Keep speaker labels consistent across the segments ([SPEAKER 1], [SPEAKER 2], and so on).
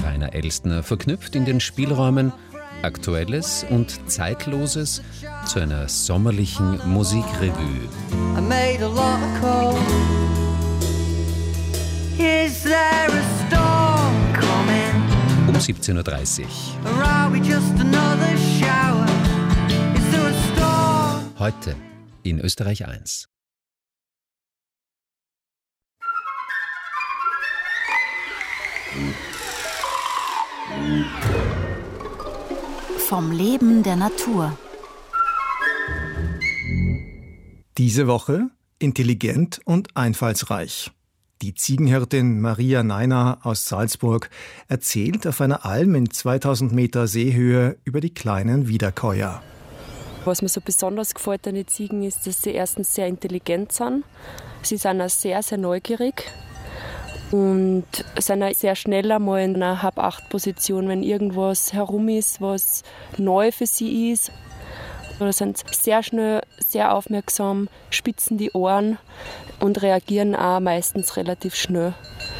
[SPEAKER 1] Rainer Elstner verknüpft in den Spielräumen Aktuelles und Zeitloses zu einer sommerlichen Musikrevue.
[SPEAKER 2] I made a lot of calls. Is there a storm coming?
[SPEAKER 1] Um 17:30 Uhr.
[SPEAKER 2] Or are we just another shower? Is there a storm?
[SPEAKER 1] Heute in Österreich 1.
[SPEAKER 3] Vom Leben der Natur.
[SPEAKER 4] Diese Woche intelligent und einfallsreich. Die Ziegenhirtin Maria Neiner aus Salzburg erzählt auf einer Alm in 2000 Meter Seehöhe über die kleinen Wiederkäuer.
[SPEAKER 5] Was mir so besonders gefällt an den Ziegen ist, dass sie erstens sehr intelligent sind. Sie sind auch sehr, sehr neugierig und sind auch sehr schnell einmal in einer Hab-Acht-Position, wenn irgendwas herum ist, was neu für sie ist. Oder sind sehr schnell, sehr aufmerksam, spitzen die Ohren und reagieren auch meistens relativ schnell.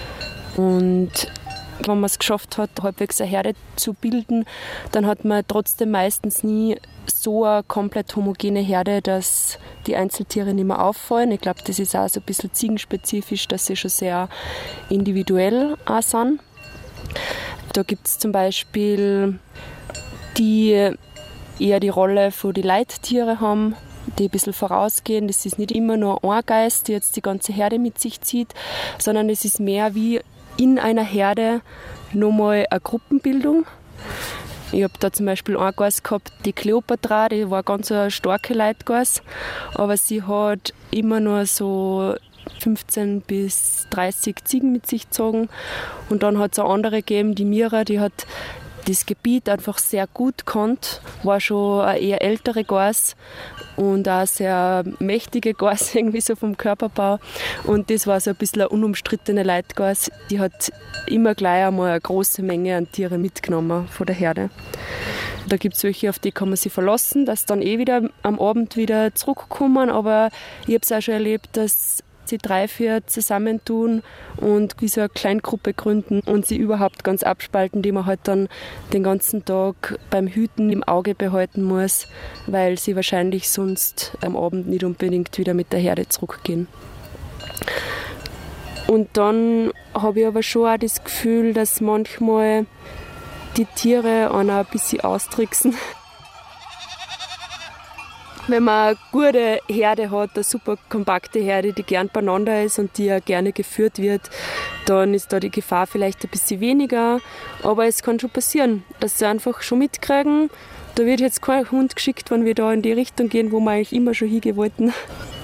[SPEAKER 5] Und wenn man es geschafft hat, halbwegs eine Herde zu bilden, dann hat man trotzdem meistens nie so eine komplett homogene Herde, dass die Einzeltiere nicht mehr auffallen. Ich glaube, das ist auch so ein bisschen ziegenspezifisch, dass sie schon sehr individuell auch sind. Da gibt es zum Beispiel die eher die Rolle von die Leittiere haben, die ein bisschen vorausgehen. Das ist nicht immer nur ein Geist, der jetzt die ganze Herde mit sich zieht, sondern es ist mehr wie in einer Herde nochmal eine Gruppenbildung. Ich habe da zum Beispiel eine Geiß gehabt, die Kleopatra, die war ganz eine starke Leitgeiß, aber sie hat immer nur so 15 bis 30 Ziegen mit sich gezogen. Und dann hat es eine andere gegeben, die Mira, die hat das Gebiet einfach sehr gut kannt, war schon eine eher ältere Geiß und auch sehr mächtige Geiß irgendwie so vom Körperbau. Und das war so ein bisschen eine unumstrittene Leitgeiß. Die hat immer gleich einmal eine große Menge an Tiere mitgenommen von der Herde. Da gibt es welche, auf die kann man sich verlassen, dass dann wieder am Abend wieder zurückkommen. Aber ich habe es auch schon erlebt, dass sie 3, 4 zusammentun und wie so eine Kleingruppe gründen und sie überhaupt ganz abspalten, die man halt dann den ganzen Tag beim Hüten im Auge behalten muss, weil sie wahrscheinlich sonst am Abend nicht unbedingt wieder mit der Herde zurückgehen. Und dann habe ich aber schon auch das Gefühl, dass manchmal die Tiere einen auch ein bisschen austricksen. Wenn man eine gute Herde hat, eine super kompakte Herde, die gern beieinander ist und die auch gerne geführt wird, dann ist da die Gefahr vielleicht ein bisschen weniger. Aber es kann schon passieren, dass sie einfach schon mitkriegen, da wird jetzt kein Hund geschickt, wenn wir da in die Richtung gehen, wo wir eigentlich immer schon hingehen wollten.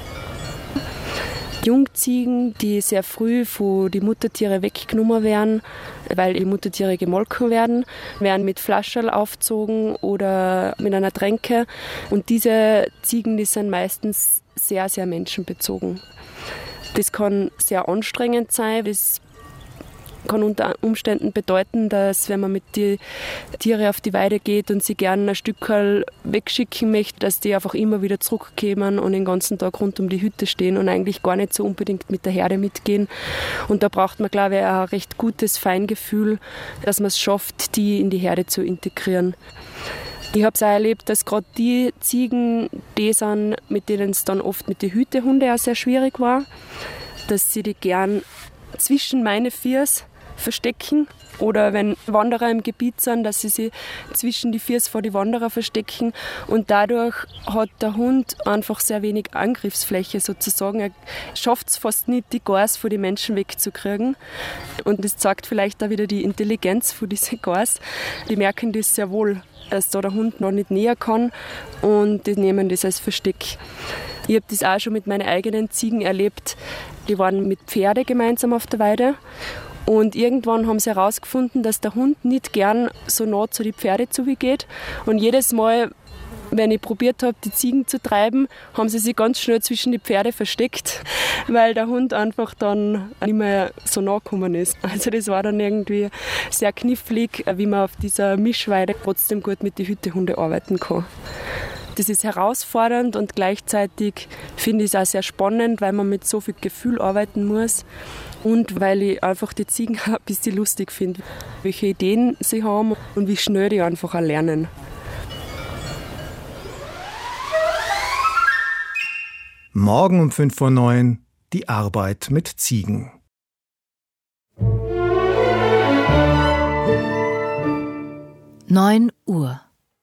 [SPEAKER 5] Jungziegen, die sehr früh von den Muttertieren weggenommen werden, weil die Muttertiere gemolken werden mit Flascherl aufgezogen oder mit einer Tränke. Und diese Ziegen, die sind meistens sehr, sehr menschenbezogen. Das kann sehr anstrengend sein. Das kann unter Umständen bedeuten, dass wenn man mit den Tieren auf die Weide geht und sie gerne ein Stückerl wegschicken möchte, dass die einfach immer wieder zurückkommen und den ganzen Tag rund um die Hütte stehen und eigentlich gar nicht so unbedingt mit der Herde mitgehen. Und da braucht man, glaube ich, auch ein recht gutes Feingefühl, dass man es schafft, die in die Herde zu integrieren. Ich habe es auch erlebt, dass gerade die Ziegen, die sind, mit denen es dann oft mit den Hütehunden auch sehr schwierig war, dass sie die gern zwischen meine Viers verstecken oder wenn Wanderer im Gebiet sind, dass sie sich zwischen die Viers vor die Wanderer verstecken und dadurch hat der Hund einfach sehr wenig Angriffsfläche sozusagen. Er schafft es fast nicht, die Geiß von den Menschen wegzukriegen und das zeigt vielleicht auch wieder die Intelligenz von diesen Geiß. Die merken das sehr wohl, dass da der Hund noch nicht näher kann und die nehmen das als Versteck. Ich habe das auch schon mit meinen eigenen Ziegen erlebt. Die waren mit Pferde gemeinsam auf der Weide und irgendwann haben sie herausgefunden, dass der Hund nicht gern so nah zu den Pferde zugeht und jedes Mal, wenn ich probiert habe, die Ziegen zu treiben, haben sie sich ganz schnell zwischen die Pferde versteckt, weil der Hund einfach dann nicht mehr so nah gekommen ist. Also das war dann irgendwie sehr knifflig, wie man auf dieser Mischweide trotzdem gut mit den Hütehunden arbeiten kann. Das ist herausfordernd und gleichzeitig finde ich es auch sehr spannend, weil man mit so viel Gefühl arbeiten muss. Und weil ich einfach die Ziegen ein bisschen lustig finde, welche Ideen sie haben und wie schnell die einfach auch lernen.
[SPEAKER 4] Morgen um 5:09 Uhr die Arbeit mit Ziegen.
[SPEAKER 3] Neun Uhr.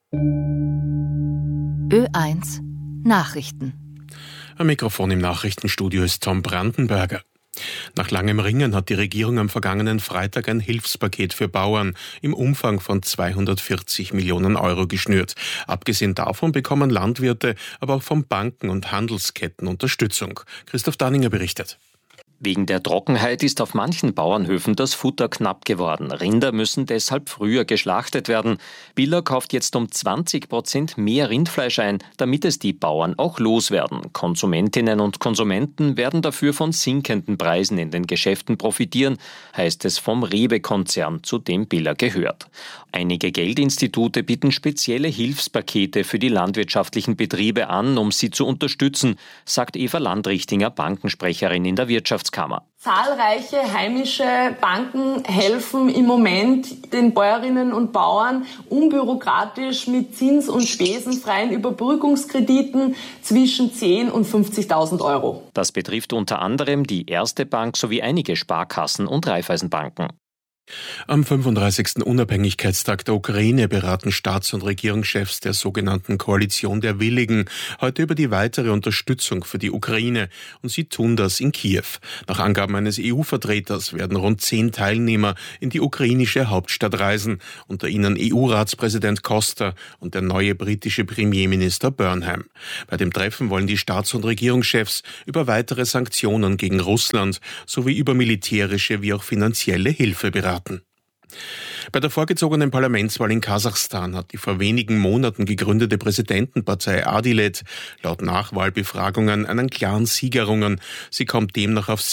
[SPEAKER 3] Ö1 Nachrichten.
[SPEAKER 6] Am Mikrofon im Nachrichtenstudio ist Tom Brandenberger. Nach langem Ringen hat die Regierung am vergangenen Freitag ein Hilfspaket für Bauern im Umfang von 240 Millionen Euro geschnürt. Abgesehen davon bekommen Landwirte, aber auch von Banken und Handelsketten Unterstützung. Christoph Danninger berichtet.
[SPEAKER 7] Wegen der Trockenheit ist auf manchen Bauernhöfen das Futter knapp geworden. Rinder müssen deshalb früher geschlachtet werden. Billa kauft jetzt um 20% mehr Rindfleisch ein, damit es die Bauern auch loswerden. Konsumentinnen und Konsumenten werden dafür von sinkenden Preisen in den Geschäften profitieren, heißt es vom Rewe-Konzern, zu dem Billa gehört. Einige Geldinstitute bieten spezielle Hilfspakete für die landwirtschaftlichen Betriebe an, um sie zu unterstützen, sagt Eva Landrichtinger, Bankensprecherin in der Wirtschaftskammer.
[SPEAKER 8] Zahlreiche heimische Banken helfen im Moment den Bäuerinnen und Bauern unbürokratisch mit zins- und spesenfreien Überbrückungskrediten zwischen 10.000 und 50.000 Euro.
[SPEAKER 7] Das betrifft unter anderem die Erste Bank sowie einige Sparkassen und Raiffeisenbanken.
[SPEAKER 6] Am 35. Unabhängigkeitstag der Ukraine beraten Staats- und Regierungschefs der sogenannten Koalition der Willigen heute über die weitere Unterstützung für die Ukraine, und sie tun das in Kiew. Nach Angaben eines EU-Vertreters werden rund 10 Teilnehmer in die ukrainische Hauptstadt reisen, unter ihnen EU-Ratspräsident Costa und der neue britische Premierminister Burnham. Bei dem Treffen wollen die Staats- und Regierungschefs über weitere Sanktionen gegen Russland sowie über militärische wie auch finanzielle Hilfe beraten. Bei der vorgezogenen Parlamentswahl in Kasachstan hat die vor wenigen Monaten gegründete Präsidentenpartei Adilet laut Nachwahlbefragungen einen klaren Sieg errungen. Sie kommt demnach auf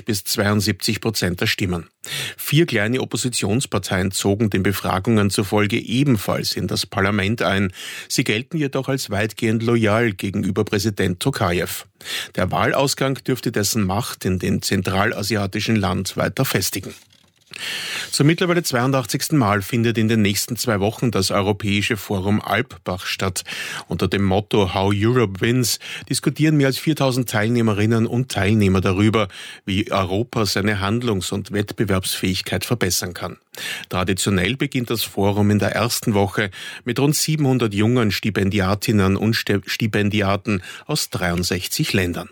[SPEAKER 6] 70-72% der Stimmen. 4 kleine Oppositionsparteien zogen den Befragungen zufolge ebenfalls in das Parlament ein. Sie gelten jedoch als weitgehend loyal gegenüber Präsident Tokajew. Der Wahlausgang dürfte dessen Macht in dem zentralasiatischen Land weiter festigen. Zum mittlerweile 82. Mal findet in den nächsten 2 Wochen das Europäische Forum Alpbach statt. Unter dem Motto How Europe Wins diskutieren mehr als 4.000 Teilnehmerinnen und Teilnehmer darüber, wie Europa seine Handlungs- und Wettbewerbsfähigkeit verbessern kann. Traditionell beginnt das Forum in der ersten Woche mit rund 700 jungen Stipendiatinnen und Stipendiaten aus 63 Ländern.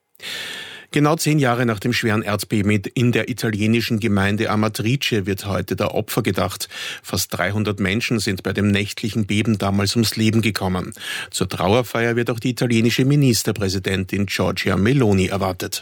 [SPEAKER 6] Genau 10 Jahre nach dem schweren Erdbeben in der italienischen Gemeinde Amatrice wird heute der Opfer gedacht. Fast 300 Menschen sind bei dem nächtlichen Beben damals ums Leben gekommen. Zur Trauerfeier wird auch die italienische Ministerpräsidentin Giorgia Meloni erwartet.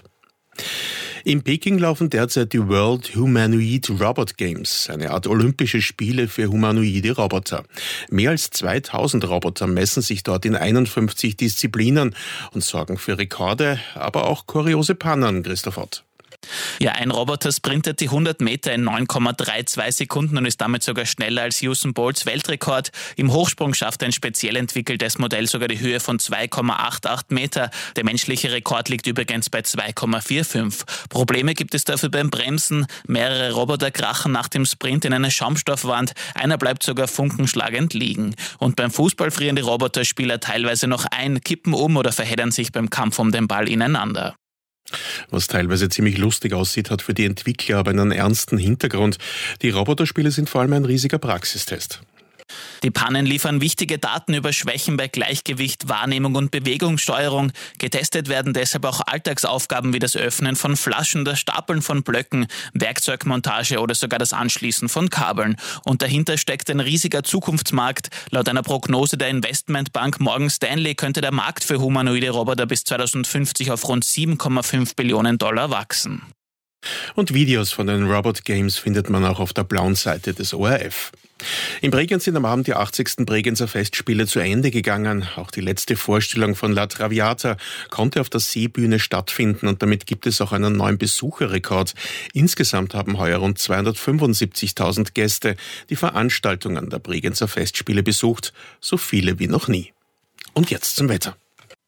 [SPEAKER 6] In Peking laufen derzeit die World Humanoid Robot Games, eine Art olympische Spiele für humanoide Roboter. Mehr als 2000 Roboter messen sich dort in 51 Disziplinen und sorgen für Rekorde, aber auch kuriose Pannen, Christoph Ott.
[SPEAKER 9] Ja, ein Roboter sprintet die 100 Meter in 9,32 Sekunden und ist damit sogar schneller als Usain Bolts Weltrekord. Im Hochsprung schafft ein speziell entwickeltes Modell sogar die Höhe von 2,88 Meter. Der menschliche Rekord liegt übrigens bei 2,45. Probleme gibt es dafür beim Bremsen. Mehrere Roboter krachen nach dem Sprint in eine Schaumstoffwand. Einer bleibt sogar funkenschlagend liegen. Und beim Fußball frieren die Roboterspieler teilweise noch ein, kippen um oder verheddern sich beim Kampf um den Ball ineinander.
[SPEAKER 6] Was teilweise ziemlich lustig aussieht, hat für die Entwickler aber einen ernsten Hintergrund. Die Roboterspiele sind vor allem ein riesiger Praxistest.
[SPEAKER 9] Die Pannen liefern wichtige Daten über Schwächen bei Gleichgewicht, Wahrnehmung und Bewegungssteuerung. Getestet werden deshalb auch Alltagsaufgaben wie das Öffnen von Flaschen, das Stapeln von Blöcken, Werkzeugmontage oder sogar das Anschließen von Kabeln. Und dahinter steckt ein riesiger Zukunftsmarkt. Laut einer Prognose der Investmentbank Morgan Stanley könnte der Markt für humanoide Roboter bis 2050 auf rund 7,5 Billionen Dollar wachsen.
[SPEAKER 6] Und Videos von den Robot Games findet man auch auf der blauen Seite des ORF. In Bregenz sind am Abend die 80. Bregenzer Festspiele zu Ende gegangen. Auch die letzte Vorstellung von La Traviata konnte auf der Seebühne stattfinden und damit gibt es auch einen neuen Besucherrekord. Insgesamt haben heuer rund 275.000 Gäste die Veranstaltungen der Bregenzer Festspiele besucht, so viele wie noch nie. Und jetzt zum Wetter.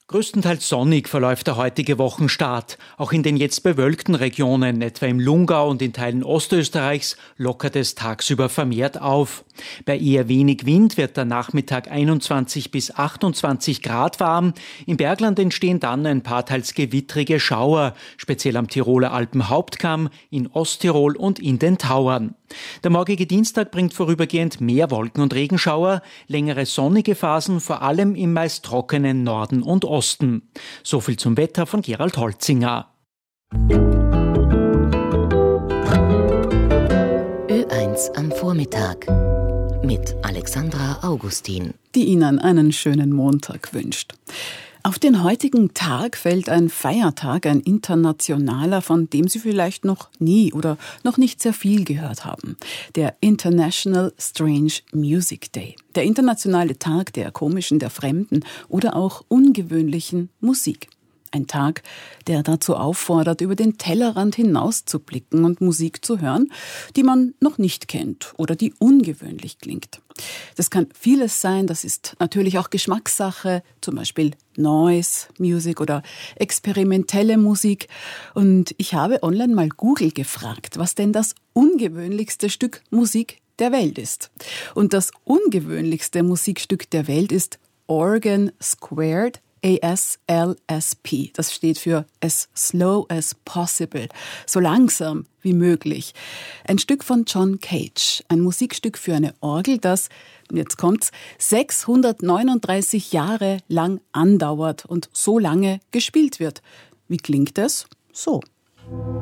[SPEAKER 10] Größtenteils sonnig verläuft der heutige Wochenstart. Auch in den jetzt bewölkten Regionen, etwa im Lungau und in Teilen Ostösterreichs, lockert es tagsüber vermehrt auf. Bei eher wenig Wind wird der Nachmittag 21 bis 28 Grad warm. Im Bergland entstehen dann ein paar teils gewittrige Schauer, speziell am Tiroler Alpenhauptkamm, in Osttirol und in den Tauern. Der morgige Dienstag bringt vorübergehend mehr Wolken- und Regenschauer, längere sonnige Phasen, vor allem im meist trockenen Norden und Osten. So viel zum Wetter von Gerald Holzinger.
[SPEAKER 3] Ö1 am Vormittag mit Alexandra Augustin,
[SPEAKER 11] die Ihnen einen schönen Montag wünscht. Auf den heutigen Tag fällt ein Feiertag, ein internationaler, von dem Sie vielleicht noch nie oder noch nicht sehr viel gehört haben. Der International Strange Music Day. Der internationale Tag der komischen, der fremden oder auch ungewöhnlichen Musik. Ein Tag, der dazu auffordert, über den Tellerrand hinauszublicken und Musik zu hören, die man noch nicht kennt oder die ungewöhnlich klingt. Das kann vieles sein, das ist natürlich auch Geschmackssache, zum Beispiel Noise Music oder experimentelle Musik. Und ich habe online mal Google gefragt, was denn das ungewöhnlichste Stück Musik der Welt ist. Und das ungewöhnlichste Musikstück der Welt ist Organ Squared, ASLSP. Das steht für As Slow as Possible, so langsam wie möglich. Ein Stück von John Cage, ein Musikstück für eine Orgel, das, jetzt kommt's, 639 Jahre lang andauert und so lange gespielt wird. Wie klingt es? So.